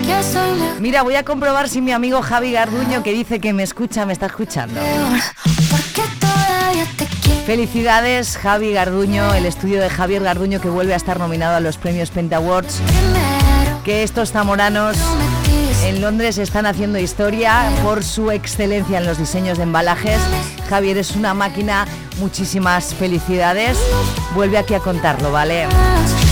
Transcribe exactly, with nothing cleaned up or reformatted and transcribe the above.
Mira, voy a comprobar si mi amigo Javi Garduño, que dice que me escucha, me está escuchando. Felicidades, Javi Garduño, el estudio de Javier Garduño, que vuelve a estar nominado a los premios Penta Awards. Que estos zamoranos en Londres están haciendo historia por su excelencia en los diseños de embalajes. Javier es una máquina, muchísimas felicidades. Vuelve aquí a contarlo, ¿vale?